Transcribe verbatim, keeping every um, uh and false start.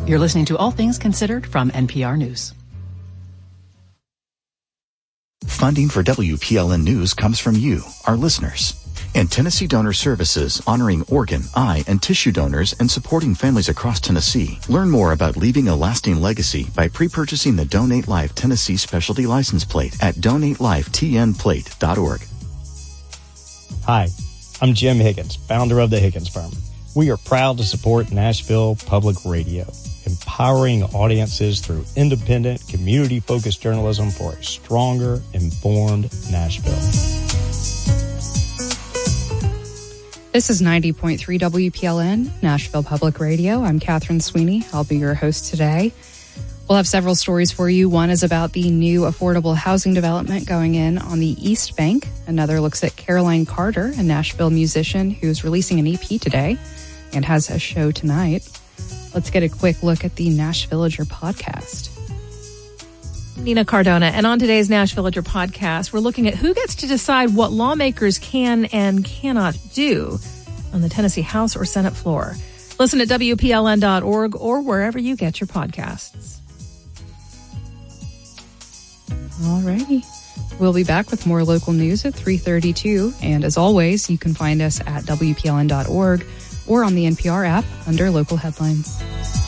You're listening to All Things Considered from N P R News. Funding for W P L N News comes from you, our listeners. And Tennessee Donor Services, honoring organ, eye, and tissue donors and supporting families across Tennessee. Learn more about leaving a lasting legacy by pre-purchasing the Donate Life Tennessee Specialty License Plate at donate life t n plate dot org. Hi, I'm Jim Higgins, founder of the Higgins Firm. We are proud to support Nashville Public Radio, empowering audiences through independent, community-focused journalism for a stronger, informed Nashville. This is ninety point three W P L N, Nashville Public Radio. I'm Catherine Sweeney. I'll be your host today. We'll have several stories for you. One is about the new affordable housing development going in on the East Bank. Another looks at Caroline Carter, a Nashville musician who's releasing an E P today and has a show tonight. Let's get a quick look at the Nash Villager podcast. Nina Cardona, and on today's Nash Villager podcast, we're looking at who gets to decide what lawmakers can and cannot do on the Tennessee House or Senate floor. Listen at W P L N dot org or wherever you get your podcasts. All righty. We'll be back with more local news at three thirty-two. And as always, you can find us at W P L N dot org or on the N P R app under local headlines.